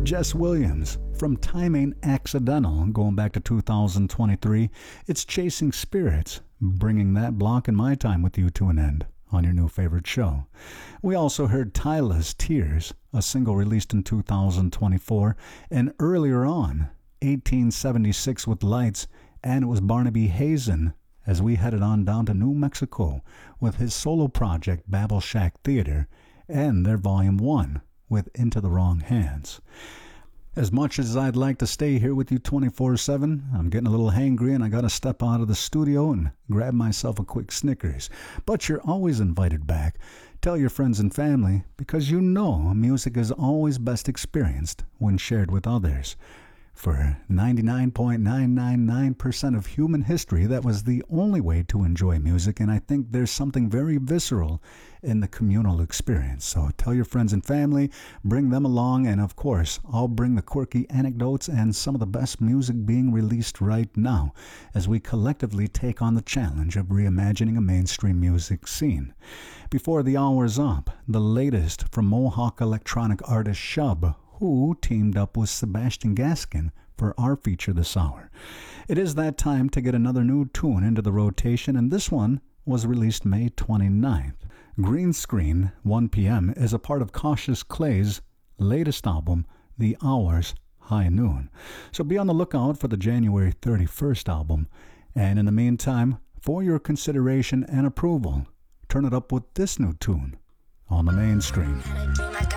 Jess Williams from Time Ain't Accidental, going back to 2023. It's Chasing Spirits, bringing that block in my time with you to an end on your new favorite show. We also heard Tyla's Tears, a single released in 2024, and earlier on, 1876 with Lights, and it was Barnaby Hazen as we headed on down to New Mexico with his solo project Babel Shack Theater and their Volume 1 with Into the Wrong Hands. As much as I'd like to stay here with you 24/7, I'm getting a little hangry and I got to step out of the studio and grab myself a quick Snickers. But you're always invited back. Tell your friends and family, because you know music is always best experienced when shared with others. For 99.999% of human history, that was the only way to enjoy music, and I think there's something very visceral in the communal experience. So tell your friends and family, bring them along, and of course, I'll bring the quirky anecdotes and some of the best music being released right now as we collectively take on the challenge of reimagining a mainstream music scene. Before the hour's up, the latest from Mohawk electronic artist Shub, who teamed up with Sebastian Gaskin for our feature this hour. It is that time to get another new tune into the rotation, and this one was released May 29th. Green Screen, 1 p.m., is a part of Cautious Clay's latest album, The Hours, High Noon. So be on the lookout for the January 31st album. And in the meantime, for your consideration and approval, turn it up with this new tune on the mainstream.